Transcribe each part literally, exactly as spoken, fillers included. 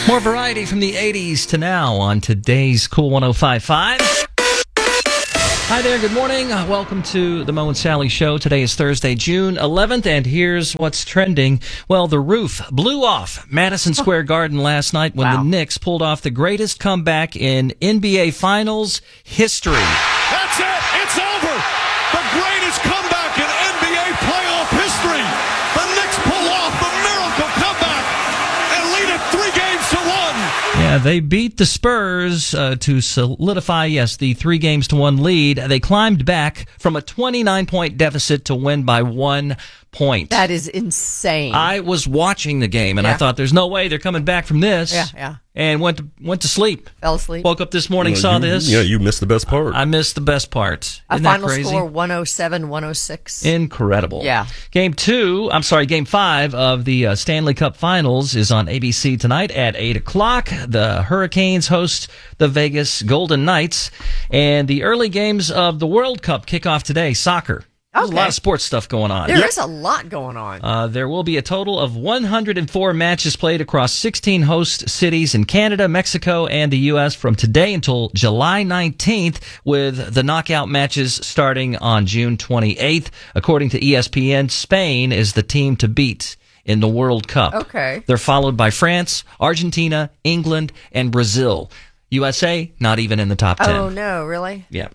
More variety from the eighties to now on today's Cool one oh five point five. Hi there, good morning. Uh, welcome to the Mo and Sally Show. Today is Thursday, June eleventh, and here's what's trending. Well, the roof blew off Madison Square Garden last night when Wow. the Knicks pulled off the greatest comeback in N B A Finals history. That's it! It's over! The greatest comeback in N B A playoff history! The Knicks pull off the miracle comeback and lead it three games to one! Yeah, they beat the Spurs uh, to solidify, yes, the three games to one lead. They climbed back from a twenty-nine point deficit to win by one point. That is insane. I was watching the game, and Yeah. I thought, there's no way they're coming back from this. Yeah, yeah. And went to, went to sleep. Fell asleep. Woke up this morning, Well, saw you- this. Yeah, you missed the best part. I missed the best part. A Isn't that final crazy? score one oh seven one oh six. Incredible. Yeah. Game two, I'm sorry, game five of the uh, Stanley Cup Finals is on A B C tonight at eight o'clock. The Hurricanes host the Vegas Golden Knights. And the early games of the World Cup kick off today. Soccer. There's Okay. a lot of sports stuff going on. There is a lot going on. Uh, there will be a total of one hundred four matches played across sixteen host cities in Canada, Mexico, and the U S from today until July nineteenth, with the knockout matches starting on June twenty-eighth. According to E S P N, Spain is the team to beat in the World Cup. Okay. They're followed by France, Argentina, England, and Brazil. U S A, not even in the top ten. Oh, no, really? Yeah.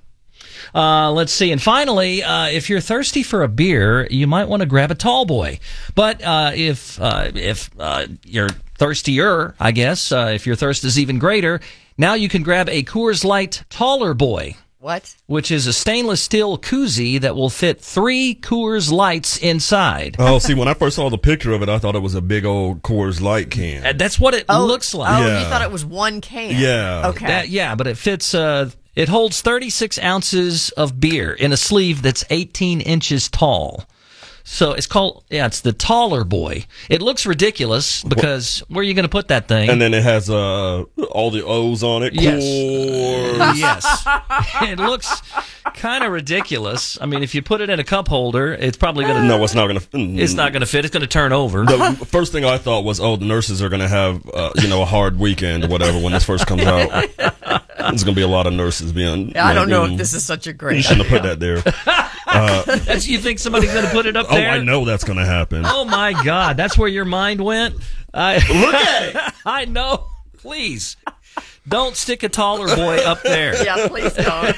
Uh, let's see. And finally, uh, if you're thirsty for a beer, you might want to grab a tall boy. But uh, if uh, if uh, you're thirstier, I guess, uh, if your thirst is even greater, now you can grab a Coors Light Taller Boy, What? which is a stainless steel koozie that will fit three Coors Lights inside. Oh, see, when I first saw the picture of it, I thought it was a big old Coors Light can. And that's what it Oh, looks like. Oh, Yeah. you thought it was one can. Yeah. Okay. That, yeah, but it fits. Uh, it holds thirty-six ounces of beer in a sleeve that's eighteen inches tall. So it's called, yeah, it's the Taller Boy. It looks ridiculous because where are you going to put that thing? And then it has uh, all the O's on it. Yes. Coors. Yes. It looks kind of ridiculous. I mean, if you put it in a cup holder, it's probably going to. No, it's not going to. It's not going to fit. It's going to turn over. The first thing I thought was, oh, the nurses are going to have, uh, you know, a hard weekend or whatever when this first comes out. There's going to be a lot of nurses being. I don't know mm, if this is such a You great shouldn't have idea. put that there. That's, you think somebody's going to put it up Oh, there? I know that's going to happen. Oh my God, that's where your mind went. I, Look at it. I know. Please don't stick a Taller Boy up there. Yeah, please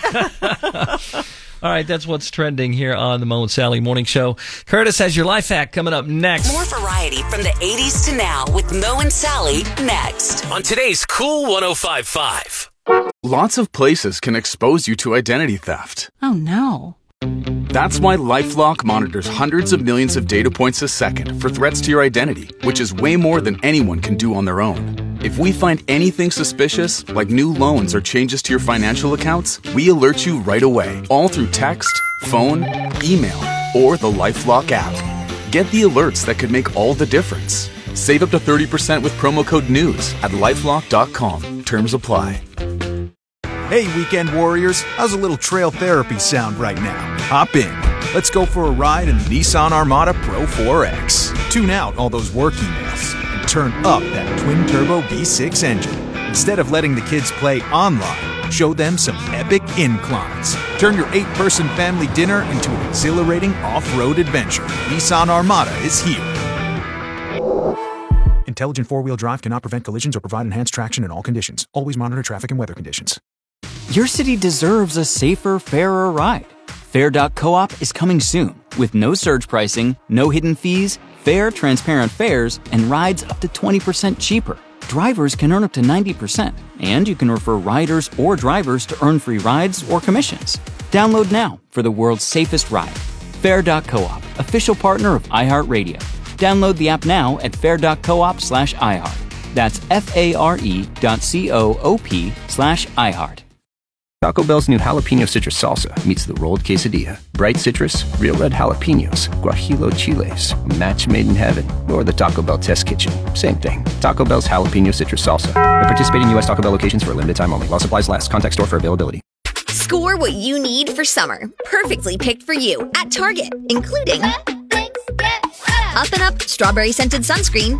don't. All right, that's what's trending here on the Mo and Sally Morning Show. Curtis has your life hack coming up next. More variety from the eighties to now with Mo and Sally next. On today's Cool one oh five point five. Lots of places can expose you to identity theft. Oh no. That's why LifeLock monitors hundreds of millions of data points a second for threats to your identity, which is way more than anyone can do on their own. If we find anything suspicious, like new loans or changes to your financial accounts, we alert you right away, all through text, phone, email, or the LifeLock app. Get the alerts that could make all the difference. Save up to thirty percent with promo code NEWS at lifelock dot com. Terms apply. Hey, weekend warriors, how's a little trail therapy sound right now? Hop in. Let's go for a ride in the Nissan Armada Pro four X. Tune out all those work emails and turn up that twin-turbo V six engine. Instead of letting the kids play online, show them some epic inclines. Turn your eight-person family dinner into an exhilarating off-road adventure. Nissan Armada is here. Intelligent four-wheel drive cannot prevent collisions or provide enhanced traction in all conditions. Always monitor traffic and weather conditions. Your city deserves a safer, fairer ride. Fair dot coop is coming soon with no surge pricing, no hidden fees, fair, transparent fares, and rides up to twenty percent cheaper. Drivers can earn up to ninety percent, and you can refer riders or drivers to earn free rides or commissions. Download now for the world's safest ride. Fair dot coop, official partner of iHeartRadio. Download the app now at fair dot coop slash iHeart. That's F-A-R-E dot C-O-O-P slash iHeart. Taco Bell's new jalapeno citrus salsa meets the rolled quesadilla. Bright citrus, real red jalapenos, guajillo chiles, a match made in heaven, or the Taco Bell test kitchen. Same thing. Taco Bell's jalapeno citrus salsa. At participating U S Taco Bell locations for a limited time only. While supplies last. Contact store for availability. Score what you need for summer. Perfectly picked for you at Target, including Up and Up Strawberry Scented Sunscreen,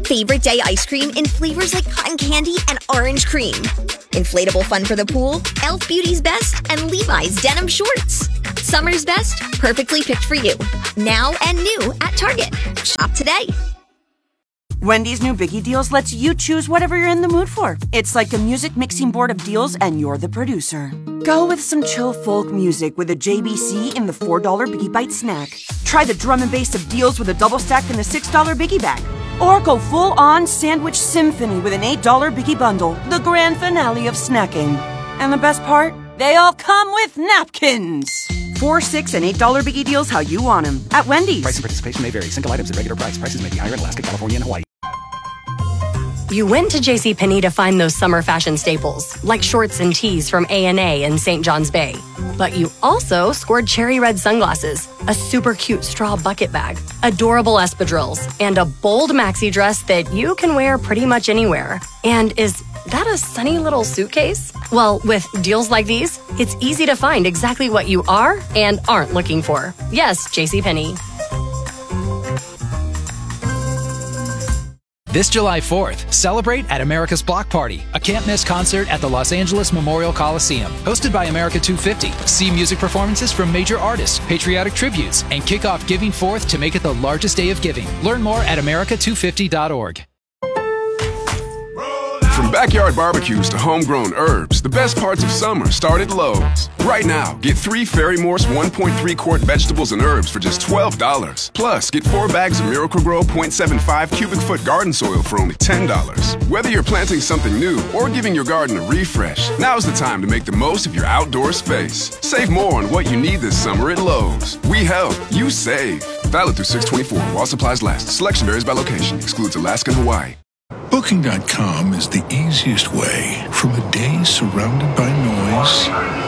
Favorite day ice cream in flavors like cotton candy and orange cream. Inflatable fun for the pool, Elf Beauty's Best, and Levi's denim shorts. Summer's best, perfectly picked for you. Now and new at Target. Shop today. Wendy's new Biggie Deals lets you choose whatever you're in the mood for. It's like a music mixing board of deals, and you're the producer. Go with some chill folk music with a J B C in the four dollar Biggie Bite snack. Try the drum and bass of deals with a double stack in the six dollar Biggie Bag. Or go full-on sandwich symphony with an eight dollar Biggie Bundle, the grand finale of snacking. And the best part? They all come with napkins. Four, six, and eight dollar Biggie Deals how you want them. At Wendy's. Price and participation may vary. Single items at regular price. Prices may be higher in Alaska, California, and Hawaii. You went to JCPenney to find those summer fashion staples, like shorts and tees from A and A in Saint John's Bay. But you also scored cherry red sunglasses, a super cute straw bucket bag, adorable espadrilles, and a bold maxi dress that you can wear pretty much anywhere. And is that a sunny little suitcase? Well, with deals like these, it's easy to find exactly what you are and aren't looking for. Yes, JCPenney. This July fourth, celebrate at America's Block Party, a can't-miss concert at the Los Angeles Memorial Coliseum. Hosted by America two fifty. See music performances from major artists, patriotic tributes, and kick off Giving Fourth to make it the largest day of giving. Learn more at America two fifty dot org. From backyard barbecues to homegrown herbs, the best parts of summer start at Lowe's. Right now, get three Fairy Morse one point three quart vegetables and herbs for just twelve dollars. Plus, get four bags of Miracle-Gro point seven five cubic foot garden soil for only ten dollars. Whether you're planting something new or giving your garden a refresh, now's the time to make the most of your outdoor space. Save more on what you need this summer at Lowe's. We help, you save. Valid through six twenty-four while supplies last. Selection varies by location. Excludes Alaska and Hawaii. Booking dot com is the easiest way from a day surrounded by noise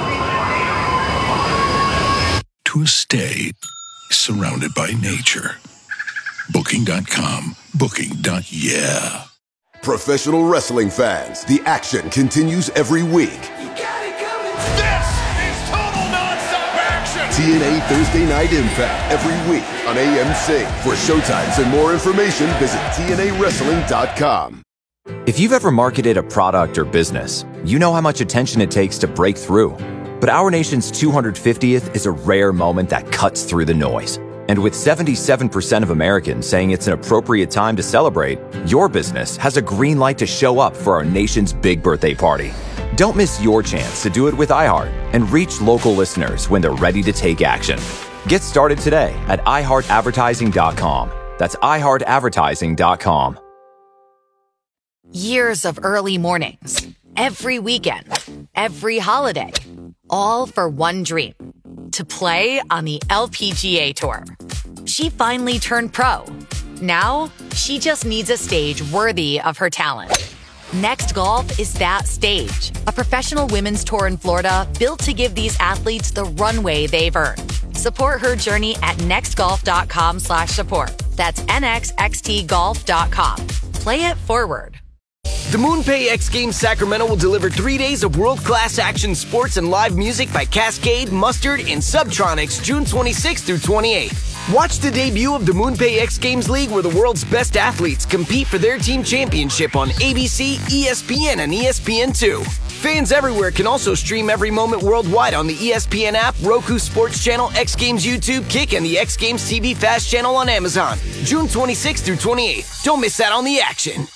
to a stay surrounded by nature. Booking dot com. Booking. Yeah. Professional wrestling fans, the action continues every week. This is total nonstop action. T N A Thursday Night Impact every week on A M C. For showtimes and more information, visit T N A wrestling dot com. If you've ever marketed a product or business, you know how much attention it takes to break through. But our nation's two hundred fiftieth is a rare moment that cuts through the noise. And with seventy-seven percent of Americans saying it's an appropriate time to celebrate, your business has a green light to show up for our nation's big birthday party. Don't miss your chance to do it with iHeart and reach local listeners when they're ready to take action. Get started today at i heart advertising dot com. That's i heart advertising dot com. Years of early mornings, every weekend, every holiday, all for one dream, to play on the L P G A Tour. She finally turned pro. Now, she just needs a stage worthy of her talent. Next Golf is that stage, a professional women's tour in Florida built to give these athletes the runway they've earned. Support her journey at nextgolf.com slash support. That's N X X T golf dot com. Play it forward. The MoonPay X Games Sacramento will deliver three days of world-class action sports and live music by Cascade, Mustard, and Subtronics June twenty-sixth through twenty-eighth. Watch the debut of the MoonPay X Games League where the world's best athletes compete for their team championship on A B C, E S P N, and E S P N two. Fans everywhere can also stream every moment worldwide on the E S P N app, Roku Sports Channel, X Games YouTube, Kick, and the X Games T V Fast Channel on Amazon. June twenty-sixth through twenty-eighth. Don't miss out on the action.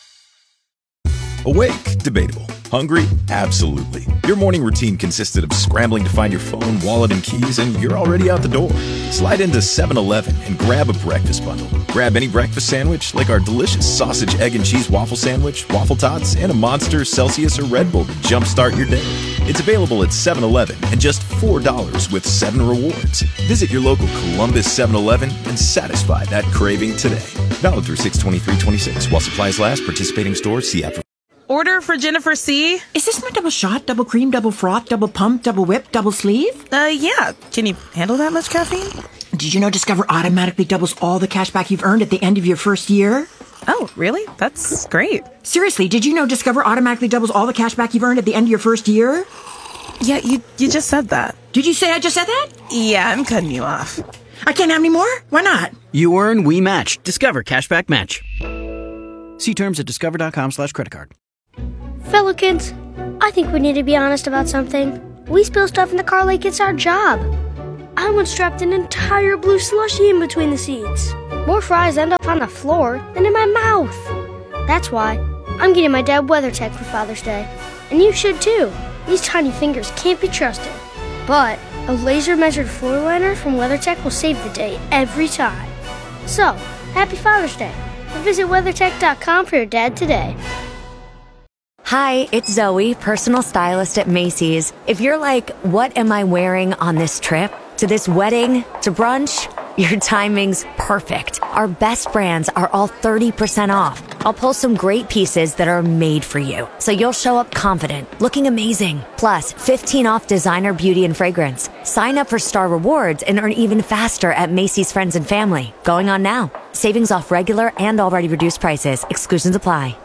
Awake? Debatable. Hungry? Absolutely. Your morning routine consisted of scrambling to find your phone, wallet, and keys, and you're already out the door. Slide into seven eleven and grab a breakfast bundle. Grab any breakfast sandwich, like our delicious sausage, egg, and cheese waffle sandwich, waffle tots, and a Monster, Celsius, or Red Bull to jumpstart your day. It's available at seven eleven and just four dollars with seven rewards. Visit your local Columbus seven eleven and satisfy that craving today. Valid through six twenty-three twenty-six. While supplies last, participating stores, see app for... Order for Jennifer C. Is this my double shot, double cream, double froth, double pump, double whip, double sleeve? Uh, yeah. Can you handle that much caffeine? Did you know Discover automatically doubles all the cash back you've earned at the end of your first year? Oh, really? That's great. Seriously, did you know Discover automatically doubles all the cash back you've earned at the end of your first year? Yeah, you you just said that. Did you say I just said that? Yeah, I'm cutting you off. I can't have any more? Why not? You earn, we match. Discover Cashback Match. See terms at discover.com slash credit card. Fellow kids, I think we need to be honest about something. We spill stuff in the car like it's our job. I once strapped an entire blue slushie in between the seats. More fries end up on the floor than in my mouth. That's why I'm getting my dad WeatherTech for Father's Day. And you should too. These tiny fingers can't be trusted. But a laser-measured floor liner from WeatherTech will save the day every time. So, happy Father's Day. And visit weathertech dot com for your dad today. Hi, it's Zoe, personal stylist at Macy's. If you're like, what am I wearing on this trip? To this wedding? To brunch? Your timing's perfect. Our best brands are all thirty percent off. I'll pull some great pieces that are made for you, so you'll show up confident, looking amazing. Plus, fifteen off designer beauty and fragrance. Sign up for Star Rewards and earn even faster at Macy's Friends and Family. Going on now. Savings off regular and already reduced prices. Exclusions apply.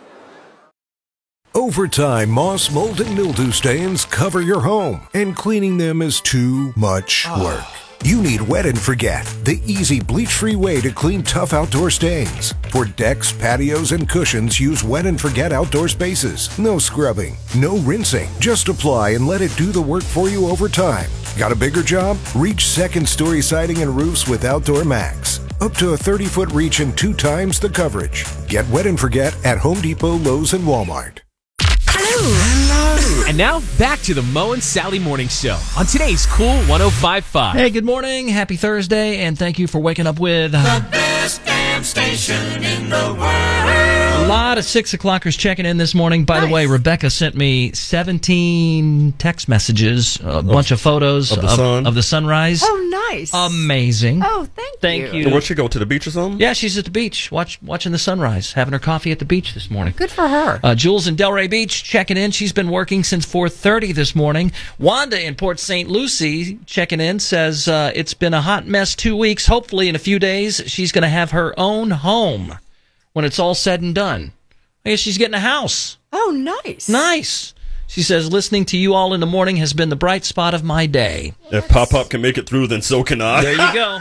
Over time, moss, mold, and mildew stains cover your home, and cleaning them is too much work. You need Wet and Forget, the easy bleach-free way to clean tough outdoor stains. For decks, patios, and cushions, use Wet and Forget outdoor spaces. No scrubbing, no rinsing. Just apply and let it do the work for you over time. Got a bigger job? Reach second-story siding and roofs with Outdoor Max. Up to a thirty-foot reach and two times the coverage. Get Wet and Forget at Home Depot, Lowe's, and Walmart. Hello. And now back to the Mo and Sally Morning Show on today's Cool one oh five point five. Hey, good morning. Happy Thursday, and thank you for waking up with the best damn station in the world. A lot of six o'clockers checking in this morning. By nice. the way, Rebecca sent me seventeen text messages, a of, bunch of photos of the, of, sun. of the sunrise. Oh, nice. Amazing. Oh, thank, thank you. you. So where'd she go, to the beach or something? Yeah, she's at the beach, watch, watching the sunrise, having her coffee at the beach this morning. Good for her. Uh, Jules in Delray Beach checking in. She's been working since four thirty this morning. Wanda in Port Saint Lucie checking in says uh, it's been a hot mess two weeks. Hopefully in a few days she's going to have her own home when it's all said and done. I guess she's getting a house. Oh, nice. Nice. She says, listening to you all in the morning has been the bright spot of my day. If Pop-Pop can make it through, then so can I. There you go.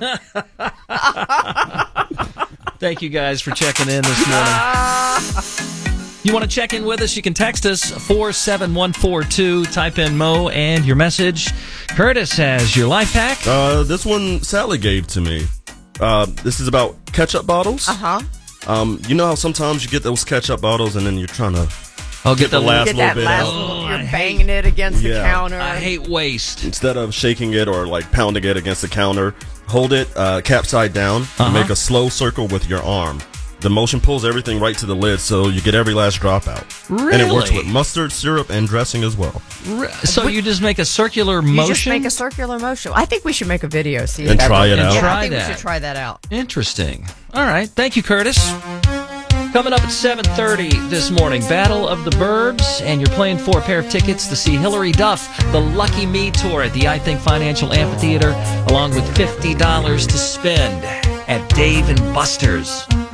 Thank you guys for checking in this morning. You want to check in with us? You can text us four seven one four two. Type in Mo and your message. Curtis has your life hack. Uh, this one Sally gave to me. Uh, this is about ketchup bottles. Uh-huh. Um, you know how sometimes you get those ketchup bottles and then you're trying to oh, get, get the, the last get little that bit last out. Little, you're banging it against yeah. the counter. I hate waste. Instead of shaking it or like pounding it against the counter, hold it uh, cap side down uh-huh. and make a slow circle with your arm. The motion pulls everything right to the lid, so you get every last drop out. Really? And it works with mustard, syrup, and dressing as well. Re- so we, you just make a circular you motion? You just make a circular motion. I think we should make a video. See and try it yeah, out. I try think that. we should try that out. Interesting. All right. Thank you, Curtis. Coming up at seven thirty this morning, Battle of the Burbs, and you're playing for a pair of tickets to see Hillary Duff, the Lucky Me Tour at the I Think Financial Amphitheater, along with fifty dollars to spend at Dave and Buster's.